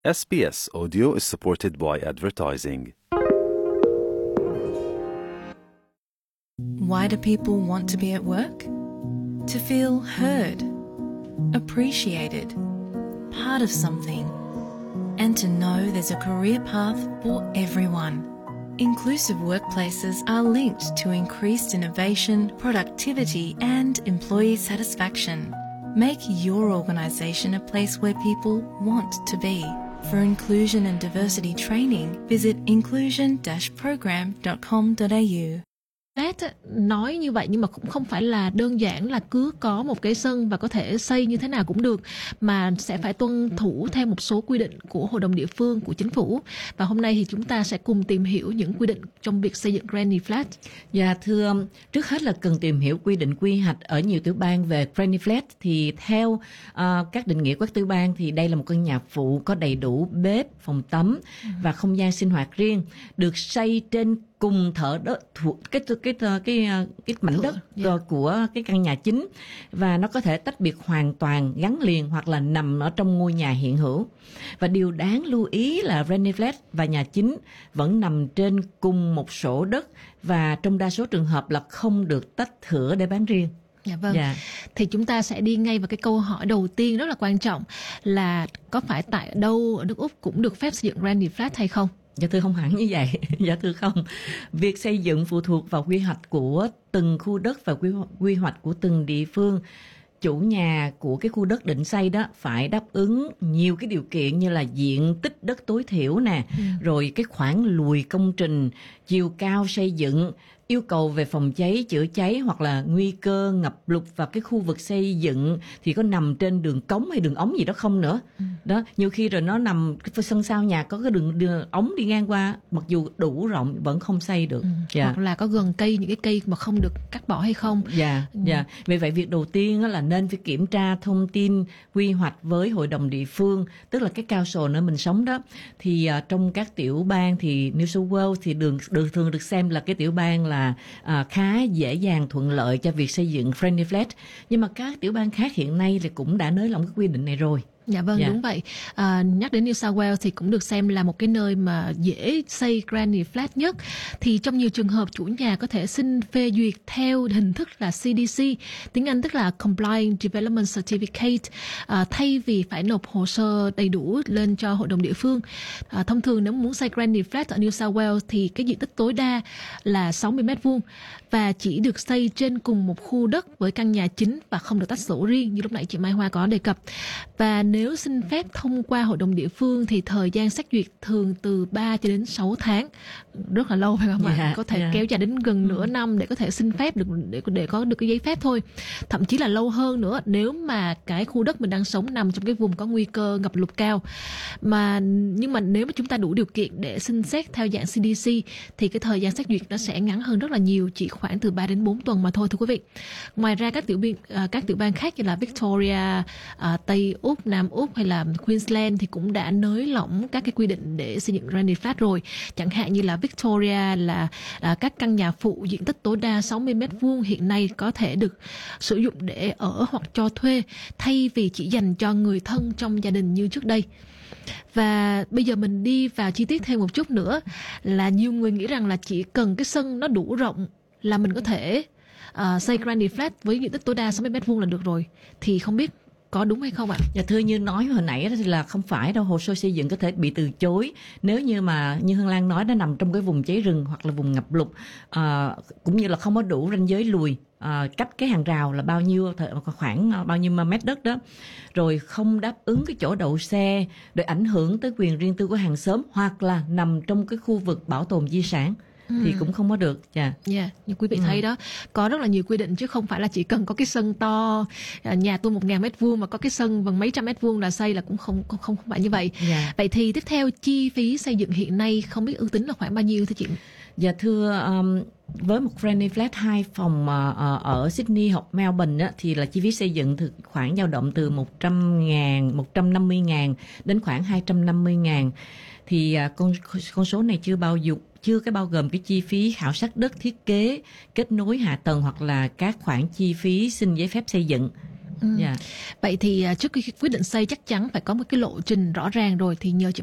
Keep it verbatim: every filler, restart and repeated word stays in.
S B S Audio is supported by advertising. Why do people want to be at work? To feel heard, appreciated, part of something, and to know there's a career path for everyone. Inclusive workplaces are linked to increased innovation, productivity, and employee satisfaction. Make your organisation a place where people want to be. For inclusion and diversity training, visit inclusion dash program dot com dot a u. Flat nói như vậy nhưng mà cũng không phải là đơn giản là cứ có một cái sân và có thể xây như thế nào cũng được, mà sẽ phải tuân thủ theo một số quy định của hội đồng địa phương, của chính phủ. Và hôm nay thì chúng ta sẽ cùng tìm hiểu những quy định trong việc xây dựng Granny Flat. Dạ thưa, trước hết là cần tìm hiểu quy định quy hoạch ở nhiều tiểu bang về Granny Flat. Thì theo uh, các định nghĩa của các tiểu bang thì đây là một căn nhà phụ có đầy đủ bếp, phòng tắm ừ. và không gian sinh hoạt riêng, được xây trên cùng thửa đất thuộc cái cái cái cái cái mảnh đất yeah. của cái căn nhà chính, và nó có thể tách biệt hoàn toàn, gắn liền hoặc là nằm ở trong ngôi nhà hiện hữu. Và điều đáng lưu ý là Granny Flat và nhà chính vẫn nằm trên cùng một sổ đất, và trong đa số trường hợp là không được tách thửa để bán riêng. Dạ vâng. Dạ. Thì chúng ta sẽ đi ngay vào cái câu hỏi đầu tiên rất là quan trọng là có phải tại đâu ở nước Úc cũng được phép xây dựng Granny Flat hay không? Dạ thưa, không hẳn như vậy. Dạ thưa không. Việc xây dựng phụ thuộc vào quy hoạch của từng khu đất và quy, quy hoạch của từng địa phương. Chủ nhà của cái khu đất định xây đó phải đáp ứng nhiều cái điều kiện như là diện tích đất tối thiểu nè, ừ. rồi cái khoảng lùi công trình, chiều cao xây dựng, yêu cầu về phòng cháy, chữa cháy hoặc là nguy cơ ngập lụt, và cái khu vực xây dựng thì có nằm trên đường cống hay đường ống gì đó không nữa. Ừ. Đó, nhiều khi rồi nó nằm cái sân sau nhà có cái đường, đường ống đi ngang qua, mặc dù đủ rộng vẫn không xây được. Ừ. Yeah. Hoặc là có gần cây, những cái cây mà không được cắt bỏ hay không. Dạ, ừ. dạ. Vì vậy việc đầu tiên là nên phải kiểm tra thông tin quy hoạch với hội đồng địa phương, tức là cái council nơi mình sống đó. Thì uh, trong các tiểu bang thì New South Wales thì đường, đường thường được xem là cái tiểu bang là À, khá dễ dàng thuận lợi cho việc xây dựng Granny Flat, nhưng mà các tiểu bang khác hiện nay thì cũng đã nới lỏng cái quy định này rồi. Dạ vâng, dạ. Đúng vậy. À, nhắc đến New South Wales thì cũng được xem là một cái nơi mà dễ xây Granny Flat nhất. Thì trong nhiều trường hợp chủ nhà có thể xin phê duyệt theo hình thức là C D C, tiếng Anh tức là Compliant Development Certificate, à, thay vì phải nộp hồ sơ đầy đủ lên cho hội đồng địa phương. À, thông thường nếu muốn xây Granny Flat ở New South Wales thì cái diện tích tối đa là sáu mươi mét vuông và chỉ được xây trên cùng một khu đất với căn nhà chính và không được tách sổ riêng như lúc nãy chị Mai Hoa có đề cập. Và nếu xin phép thông qua hội đồng địa phương thì thời gian xét duyệt thường từ ba cho đến sáu tháng, rất là lâu phải không ạ? Yeah, có thể yeah. kéo dài đến gần nửa năm để có thể xin phép được để để có được cái giấy phép thôi, thậm chí là lâu hơn nữa nếu mà cái khu đất mình đang sống nằm trong cái vùng có nguy cơ ngập lụt cao. Mà nhưng mà nếu mà chúng ta đủ điều kiện để xin xét theo dạng C D C thì cái thời gian xét duyệt nó sẽ ngắn hơn rất là nhiều, chỉ khoảng từ ba đến bốn tuần mà thôi thưa quý vị. Ngoài ra các tiểu bang các tiểu bang khác như là Victoria, Tây Úc, Nam Úc hay là Queensland thì cũng đã nới lỏng các cái quy định để xây dựng Granny Flat rồi. Chẳng hạn như là Victoria là, là các căn nhà phụ diện tích tối đa sáu mươi mét vuông hiện nay có thể được sử dụng để ở hoặc cho thuê, thay vì chỉ dành cho người thân trong gia đình như trước đây. Và bây giờ mình đi vào chi tiết thêm một chút nữa là nhiều người nghĩ rằng là chỉ cần cái sân nó đủ rộng là mình có thể uh, xây Granny Flat với diện tích tối đa sáu mươi mét vuông là được rồi. Thì không biết có đúng hay không ạ? Dạ thưa, như nói hồi nãy thì là không phải đâu, hồ sơ xây dựng có thể bị từ chối nếu như mà như Hương Lan nói nó nằm trong cái vùng cháy rừng hoặc là vùng ngập lụt, à, cũng như là không có đủ ranh giới lùi, à, cách cái hàng rào là bao nhiêu, khoảng bao nhiêu mét đất đó, rồi không đáp ứng cái chỗ đậu xe, rồi ảnh hưởng tới quyền riêng tư của hàng xóm, hoặc là nằm trong cái khu vực bảo tồn di sản. Thì cũng không có được. Dạ. Yeah. Yeah. Như quý vị ừ. thấy đó, có rất là nhiều quy định chứ không phải là chỉ cần có cái sân to, nhà tôi một ngàn mét vuông mà có cái sân bằng mấy trăm mét vuông là xây là cũng không không không phải như vậy. Yeah. Vậy thì tiếp theo chi phí xây dựng hiện nay không biết ước tính là khoảng bao nhiêu thưa chị? Dạ thưa, um, với một Granny Flat hai phòng uh, ở Sydney hoặc Melbourne á, thì là chi phí xây dựng từ khoảng dao động từ một trăm ngàn, một trăm năm mươi ngàn đến khoảng hai trăm năm mươi ngàn. Thì uh, con con số này chưa bao dụng chưa cái bao gồm cái chi phí khảo sát đất, thiết kế, kết nối hạ tầng hoặc là các khoản chi phí xin giấy phép xây dựng. Ừ. Dạ. Vậy thì à, trước khi quyết định xây chắc chắn phải có một cái lộ trình rõ ràng rồi, thì nhờ chị